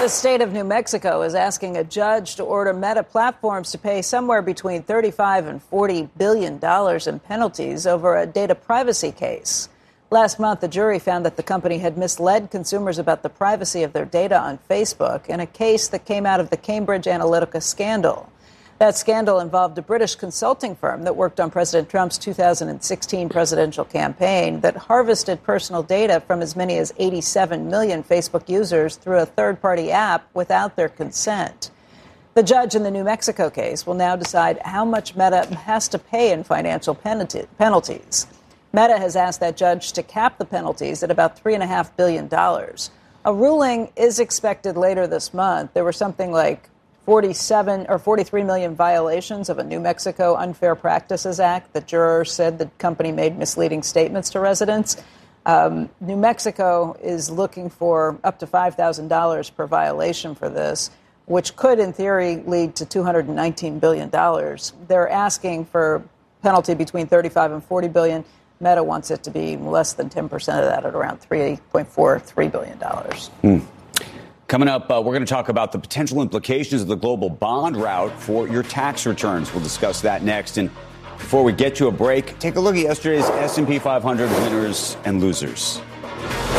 The state of New Mexico is asking a judge to order Meta Platforms to pay somewhere between $35 and $40 billion in penalties over a data privacy case. Last month, the jury found that the company had misled consumers about the privacy of their data on Facebook in a case that came out of the Cambridge Analytica scandal. That scandal involved a British consulting firm that worked on President Trump's 2016 presidential campaign that harvested personal data from as many as 87 million Facebook users through a third-party app without their consent. The judge in the New Mexico case will now decide how much Meta has to pay in financial penalties. Meta has asked that judge to cap the penalties at about $3.5 billion. A ruling is expected later this month. There were something like 47 or 43 million violations of a New Mexico Unfair Practices Act. The juror said the company made misleading statements to residents. New Mexico is looking for up to $5,000 per violation for this, which could, in theory, lead to $219 billion. They're asking for penalty between $35 and $40 billion. Meta wants it to be less than 10% of that at around $3.43 billion. Coming up, we're going to talk about the potential implications of the global bond route for your tax returns. We'll discuss that next. And before we get to a break, take a look at yesterday's S&P 500 winners and losers.